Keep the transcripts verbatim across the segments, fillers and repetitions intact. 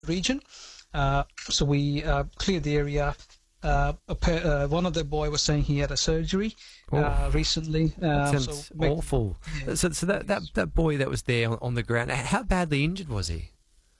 region. Uh, so we uh, cleared the area. Uh, a pa- uh, one of the boy was saying he had a surgery uh, Oh, recently. that Uh, sounds so make- awful. yeah. So, so that, that, that boy that was there on, on the ground, how badly injured was he?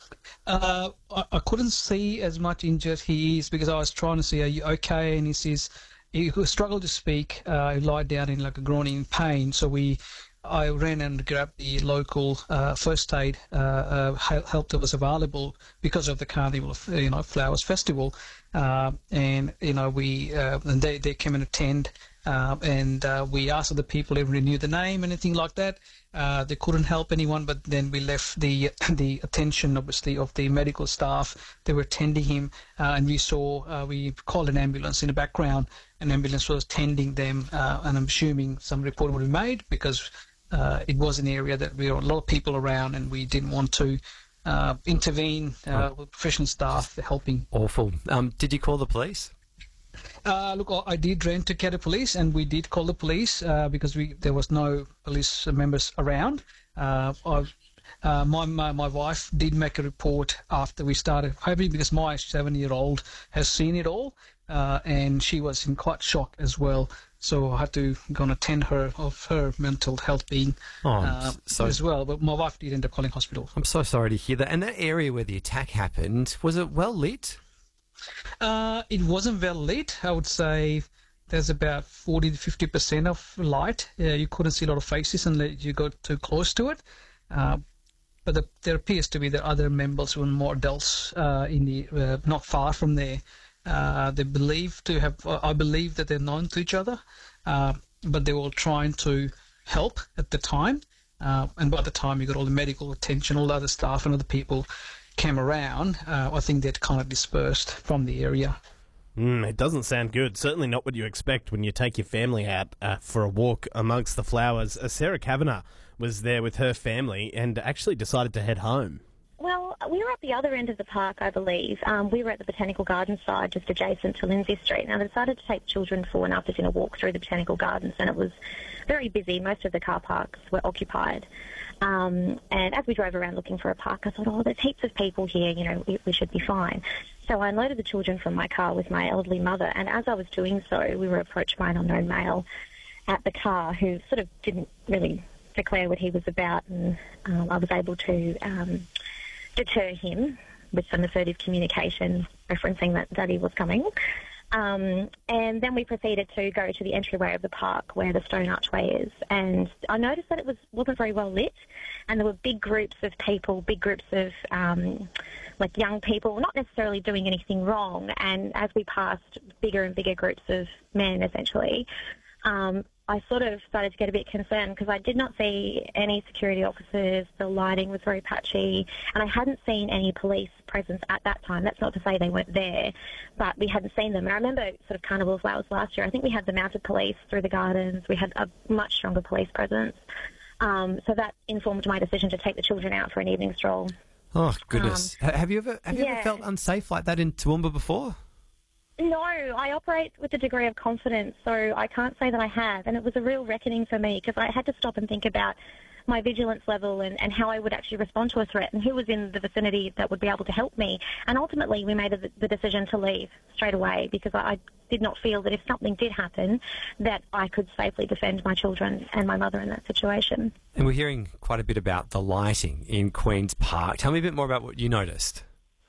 Uh, I, I couldn't see as much injured he is because I was trying to see, are you okay? And he says he struggled to speak. Uh, he lied down in like a groaning pain. So we, I ran and grabbed the local uh, first aid uh, uh, hel- help that was available because of the Carnival, of, you know, Flowers Festival. Uh, and you know we uh, and they they came and attend. Uh, and uh, we asked the people if they knew the name, anything like that. Uh, they couldn't help anyone, but then we left the the attention, obviously, of the medical staff. They were tending him, uh, and we saw uh, we called an ambulance in the background. An ambulance was tending them, uh, and I'm assuming some report would be made because uh, it was an area that there were a lot of people around, and we didn't want to uh, intervene uh, with professional staff helping. Awful. Um, did you call the police? Uh, look, I did rent to Canberra Police, and we did call the police uh, because we there was no police members around. Uh, I, uh, my, my my wife did make a report after we started, hoping because my seven-year-old has seen it all, uh, and she was in quite shock as well. So I had to go and attend her of her mental health being Oh, uh, so as well. But my wife did end up calling hospital. I'm so sorry to hear that. And that area where the attack happened, was it well lit? Uh, it wasn't well lit. I would say there's about forty to fifty percent of light. Uh, you couldn't see a lot of faces unless you got too close to it. Uh, but the, there appears to be the other members who are more adults uh, in the uh, not far from there. Uh, they believe to have. Uh, I believe that they're known to each other, uh, but they were trying to help at the time. Uh, and by the time you got all the medical attention, all the other staff and other people came around, uh, I think they'd kind of dispersed from the area. Mm, it doesn't sound good. Certainly not what you expect when you take your family out uh, for a walk amongst the flowers. Uh, Sarah Kavanagh was there with her family and actually decided to head home. Well, we were at the other end of the park, I believe. Um, we were at the Botanical Gardens side, just adjacent to Lindsay Street. Now, I decided to take children for an after-dinner walk through the Botanical Gardens, and it was very busy. Most of the car parks were occupied. Um, and as we drove around looking for a park, I thought, oh, there's heaps of people here, you know, we, we should be fine. So I unloaded the children from my car with my elderly mother, and as I was doing so, we were approached by an unknown male at the car who sort of didn't really declare what he was about, and um, I was able to um, deter him with some assertive communication referencing that, that he was coming. Um, and then we proceeded to go to the entryway of the park where the stone archway is. And I noticed that it was, wasn't very well lit, and there were big groups of people, big groups of um, like young people, not necessarily doing anything wrong. And as we passed bigger and bigger groups of men, essentially, um, I sort of started to get a bit concerned because I did not see any security officers. The lighting was very patchy, and I hadn't seen any police presence at that time. That's not to say they weren't there, but we hadn't seen them. And I remember sort of Carnival of Flowers last year, I think we had the mounted police through the gardens. We had a much stronger police presence. Um, so that informed my decision to take the children out for an evening stroll. Oh, goodness. Um, have you ever have you yeah. ever felt unsafe like that in Toowoomba before? No, I operate with a degree of confidence, so I can't say that I have. And it was a real reckoning for me because I had to stop and think about my vigilance level and, and how I would actually respond to a threat and who was in the vicinity that would be able to help me. And ultimately, we made the, the decision to leave straight away because I, I did not feel that if something did happen, that I could safely defend my children and my mother in that situation. And we're hearing quite a bit about the lighting in Queen's Park. Tell me a bit more about what you noticed.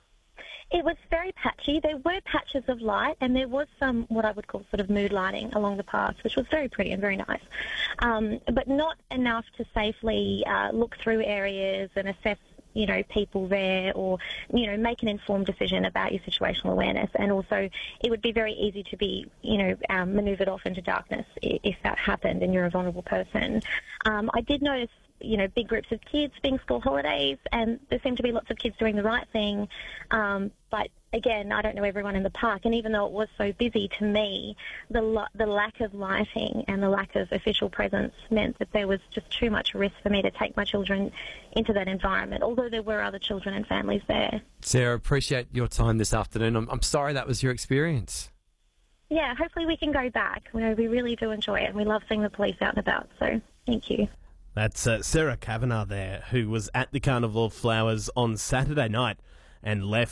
It was very patchy. There were patches of light, and there was some what I would call sort of mood lighting along the paths, which was very pretty and very nice, um, but not enough to safely uh, look through areas and assess, you know, people there, or, you know, make an informed decision about your situational awareness. And also, it would be very easy to be, you know, um, manoeuvred off into darkness if that happened and you're a vulnerable person. Um, I did notice, you know, big groups of kids being school holidays, and there seemed to be lots of kids doing the right thing. Um, but again, I don't know everyone in the park, and even though it was so busy, to me, the lo- the lack of lighting and the lack of official presence meant that there was just too much risk for me to take my children into that environment, although there were other children and families there. Sarah, appreciate your time this afternoon. I'm, I'm sorry that was your experience. Yeah, hopefully we can go back. You know, we really do enjoy it, and we love seeing the police out and about, so thank you. That's uh, Sarah Kavanagh there, who was at the Carnival of Flowers on Saturday night and left